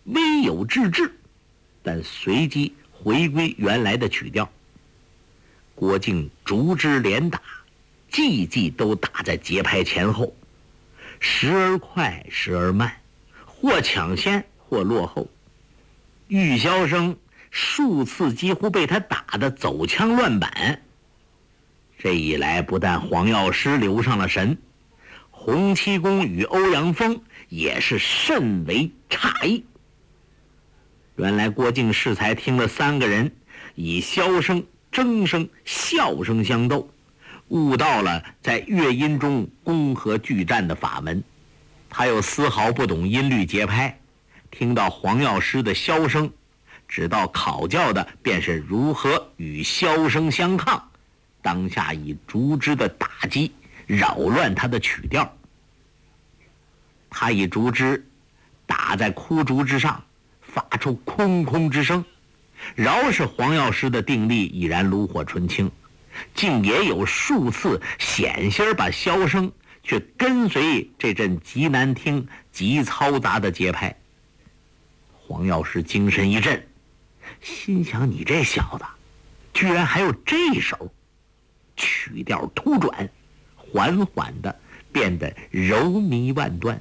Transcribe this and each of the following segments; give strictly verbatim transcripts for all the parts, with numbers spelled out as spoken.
微有滞滞，但随即回归原来的曲调。郭靖逐之连打，季季都打在节拍前后，时而快，时而慢，或抢先，或落后。玉箫声数次几乎被他打得走枪乱板。这一来，不但黄药师留上了神，洪七公与欧阳锋也是甚为诧异。原来郭靖适才听了三个人以箫声、筝声、笑声相斗，悟到了在乐音中攻和拒战的法门。他又丝毫不懂音律节拍，听到黄药师的箫声，知道考教的便是如何与箫声相抗，当下以竹枝的打击扰乱他的曲调。他以竹枝打在枯竹之上，发出空空之声，饶是黄药师的定力已然炉火纯青，竟也有数次险些把箫声却跟随这阵极难听极嘈杂的节拍。黄药师精神一振，心想你这小子居然还有这手。曲调突转，缓缓的变得柔靡万端。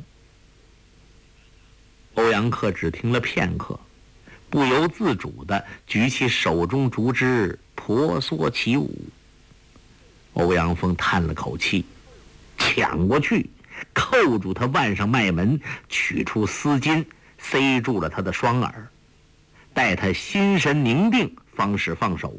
欧阳克只听了片刻，不由自主地举起手中竹枝，婆娑起舞。欧阳锋叹了口气，抢过去，扣住他腕上脉门，取出丝巾，塞住了他的双耳，待他心神宁定，方始放手。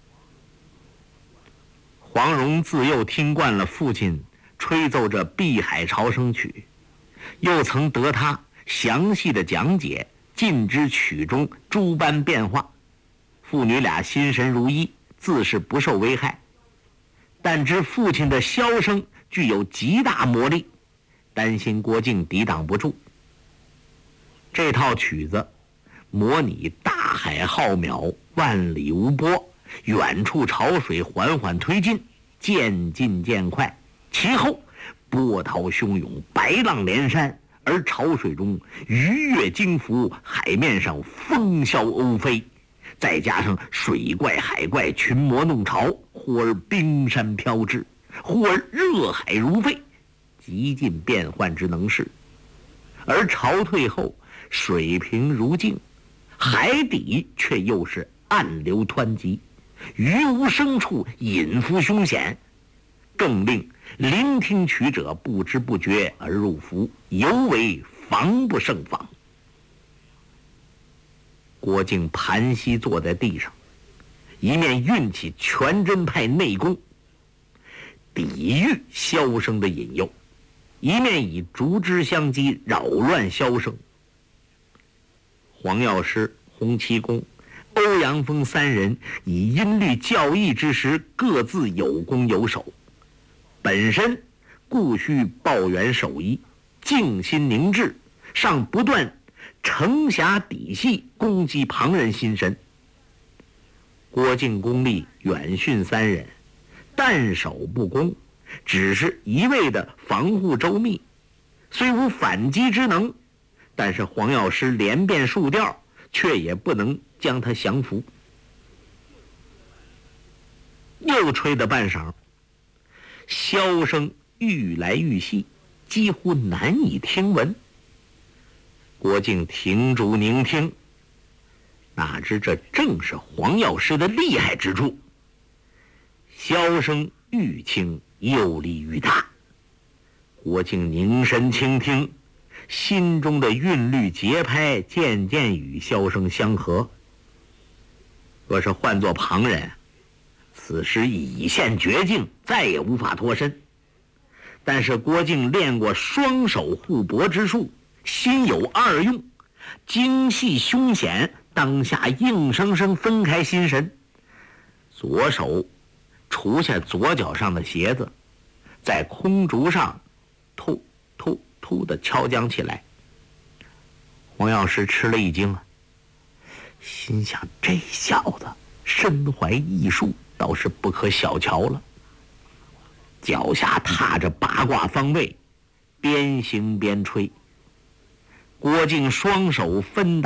黄蓉自幼听惯了父亲吹奏着《碧海潮生曲》，又曾得他详细的讲解，尽知曲中诸般变化，父女俩心神如一，自是不受危害。但知父亲的箫声具有极大魔力，担心郭靖抵挡不住。这套曲子模拟大海浩渺，万里无波，远处潮水缓缓推进，渐进渐快，其后波涛汹涌，白浪连山，而潮水中鱼跃惊伏，海面上风萧欧飞，再加上水怪海怪群魔弄潮，忽而冰山飘至，忽而热海如沸，极尽变幻之能事。而潮退后，水平如镜，海底却又是暗流湍急，于无声处隐伏凶险，更令聆听曲者不知不觉而入伏，尤为防不胜防。郭靖盘膝坐在地上，一面运起全真派内功，抵御箫声的引诱，一面以竹枝相击，扰乱箫声。黄药师、洪七公、欧阳锋三人以音律较异之时，各自有攻有守，本身故需抱元守一，静心凝志，尚不断承匣底细，攻击旁人心神。郭靖功力远逊三人，但守不攻，只是一味的防护周密，虽无反击之能，但是黄药师连变数调，却也不能将他降服。又吹得半晌，箫声愈来愈细，几乎难以听闻。郭靖停住凝听，哪知这正是黄药师的厉害之处。箫声愈轻，又力愈大。郭靖凝神倾听，心中的韵律节拍渐渐与箫声相合。若是换作旁人，此时已现绝境，再也无法脱身。但是郭靖练过双手互搏之术，心有二用，精细凶险，当下硬生生分开心神，左手除下左脚上的鞋子，在空竹上突突突地敲将起来。黄药师吃了一惊啊，心想这小子身怀异术，倒是不可小瞧了。脚下踏着八卦方位，边行边吹。郭靖双手分打